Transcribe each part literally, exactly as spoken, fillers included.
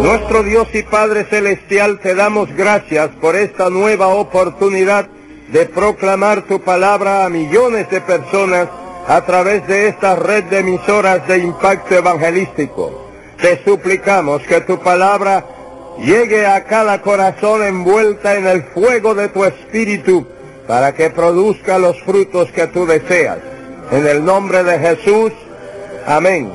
Nuestro Dios y Padre Celestial, te damos gracias por esta nueva oportunidad de proclamar tu palabra a millones de personas a través de esta red de emisoras de impacto evangelístico. Te suplicamos que tu palabra llegue a cada corazón envuelta en el fuego de tu espíritu para que produzca los frutos que tú deseas. En el nombre de Jesús, amén.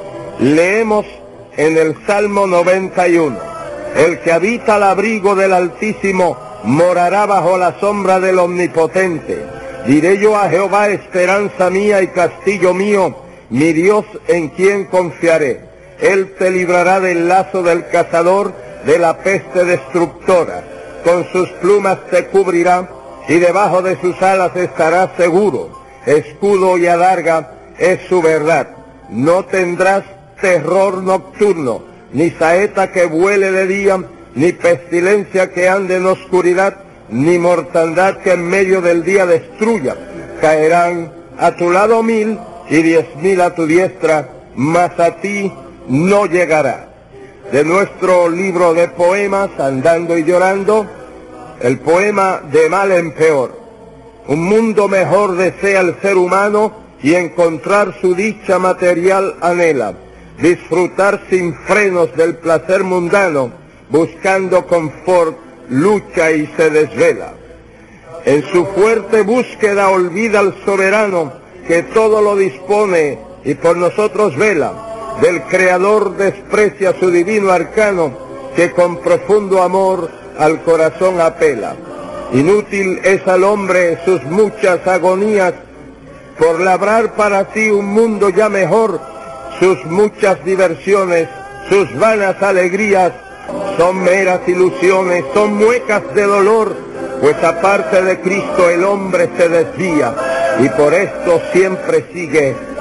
Leemos en el Salmo noventa y uno. El que habita al abrigo del Altísimo morará bajo la sombra del Omnipotente. Diré yo a Jehová, esperanza mía y castillo mío, mi Dios en quien confiaré. Él te librará del lazo del cazador, de la peste destructora. Con sus plumas te cubrirá, y debajo de sus alas estarás seguro. Escudo y adarga es su verdad. No tendrás terror nocturno, ni saeta que vuele de día, ni pestilencia que ande en oscuridad, ni mortandad que en medio del día destruya. Caerán a tu lado mil y diez mil a tu diestra, mas a ti no llegará. De nuestro libro de poemas, Andando y Llorando, el poema De mal en peor. Un mundo mejor desea el ser humano y encontrar su dicha material anhela. Disfrutar sin frenos del placer mundano, buscando confort, lucha y se desvela. En su fuerte búsqueda olvida al soberano, que todo lo dispone y por nosotros vela. Del Creador desprecia su divino arcano, que con profundo amor al corazón apela. Inútil es al hombre sus muchas agonías, por labrar para sí un mundo ya mejor. Sus muchas diversiones, sus vanas alegrías, son meras ilusiones, son muecas de dolor, pues aparte de Cristo el hombre se desvía, y por esto siempre sigue